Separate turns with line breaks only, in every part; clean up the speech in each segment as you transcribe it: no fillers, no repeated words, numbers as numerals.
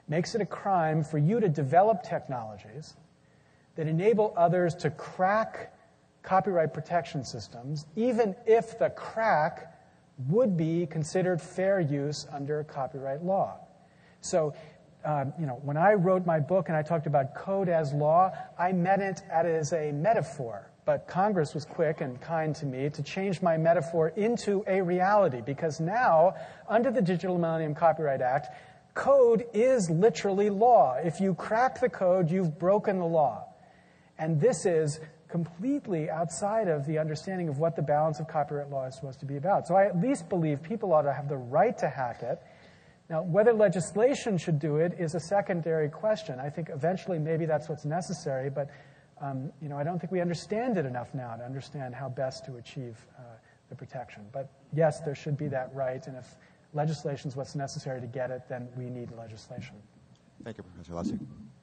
makes it a crime for you to develop technologies that enable others to crack copyright protection systems, even if the crack would be considered fair use under copyright law. So, when I wrote my book and I talked about code as law, I meant it as a metaphor. But Congress was quick and kind to me to change my metaphor into a reality, because now, under the Digital Millennium Copyright Act, code is literally law. If you crack the code, you've broken the law. And this is completely outside of the understanding of what the balance of copyright law is supposed to be about. So I at least believe people ought to have the right to hack it. Now, whether legislation should do it is a secondary question. I think eventually maybe that's what's necessary, but I don't think we understand it enough now to understand how best to achieve the protection. But yes, there should be that right, and if legislation is what's necessary to get it, then we need legislation.
Thank you, Professor Lassi.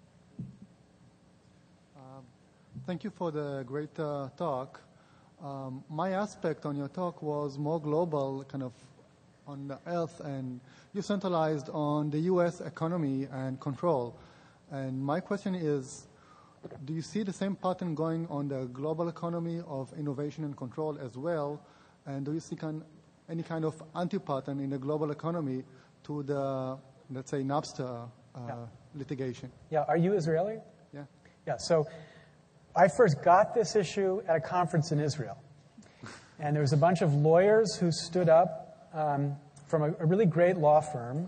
Thank you for the great talk. My aspect on your talk was more global, kind of on the earth, and you centralized on the U.S. economy and control. And my question is, do you see the same pattern going on the global economy of innovation and control as well? And do you see any kind of anti-pattern in the global economy to the, let's say, Napster litigation?
Yeah, are you Israeli?
Yeah.
Yeah, so I first got this issue at a conference in Israel. And there was a bunch of lawyers who stood up from a really great law firm,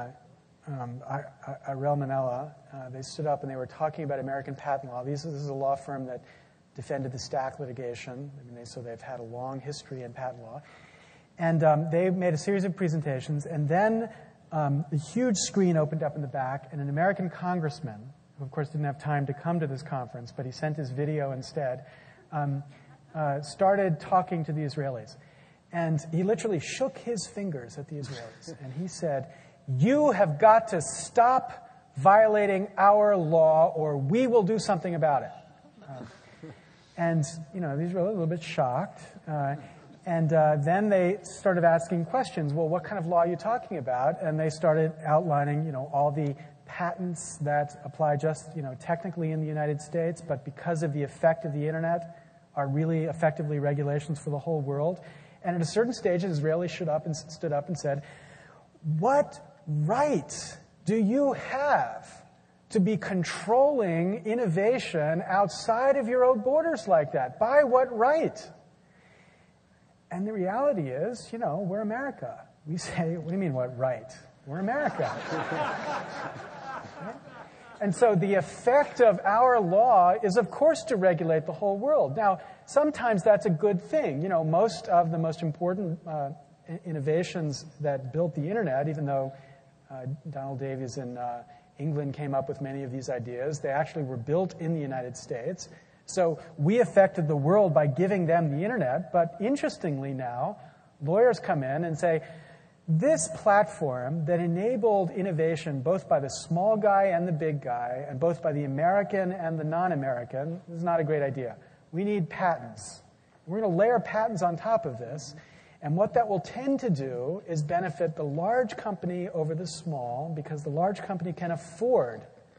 Arel Manella. They stood up and they were talking about American patent law. This is a law firm that defended the Stack litigation. So they've had a long history in patent law. And they made a series of presentations. And then a huge screen opened up in the back, and an American congressman, who of course didn't have time to come to this conference, but he sent his video instead, started talking to the Israelis. And he literally shook his fingers at the Israelis. And he said, "You have got to stop violating our law, or we will do something about it." And the Israelis were a little bit shocked. And then they started asking questions. Well, what kind of law are you talking about? And they started outlining, all the patents that apply just, technically in the United States, but because of the effect of the Internet, are really effectively regulations for the whole world. And at a certain stage, an Israeli stood up and said, "What right do you have to be controlling innovation outside of your own borders like that? By what right?" And the reality is, we're America. We say, what do you mean, what right? We're America. Right? And so the effect of our law is, of course, to regulate the whole world. Now, sometimes that's a good thing. Most of the most important innovations that built the Internet, even though Donald Davies in England came up with many of these ideas, they actually were built in the United States. So we affected the world by giving them the Internet. But interestingly now, lawyers come in and say, this platform that enabled innovation both by the small guy and the big guy, and both by the American and the non-American, is not a great idea. We need patents. We're going to layer patents on top of this. And what that will tend to do is benefit the large company over the small, because the large company can afford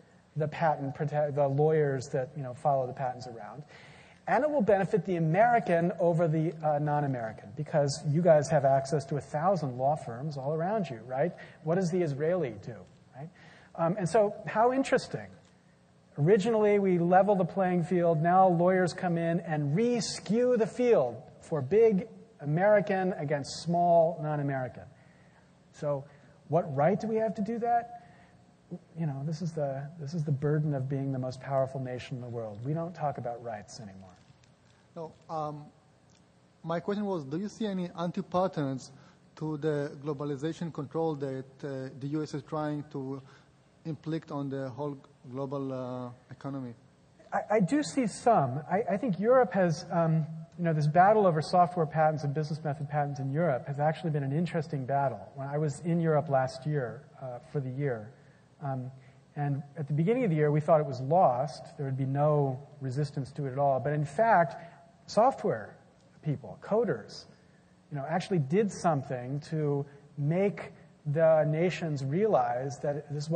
the lawyers that follow the patents around. And it will benefit the American over the non-American, because you guys have access to 1,000 law firms all around you, right? What does the Israeli do, right? And so how interesting. Originally, we level the playing field. Now lawyers come in and re-skew the field for big American against small non-American. So what right do we have to do that? This is the burden of being the most powerful nation in the world. We don't talk about rights anymore.
No, my question was, do you see any anti-patterns to the globalization control that the U.S. is trying to inflict on the whole global economy?
I do see some. I think Europe has, this battle over software patents and business method patents in Europe has actually been an interesting battle. When I was in Europe last year for the year, and at the beginning of the year, we thought it was lost. There would be no resistance to it at all. But in fact, software people, coders, actually did something to make the nations realize that this